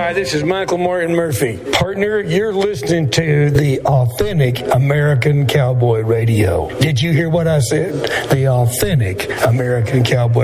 Hi, this is Michael Martin Murphy. Partner, you're listening to the Authentic American Cowboy Radio. Did you hear what I said? The Authentic American Cowboy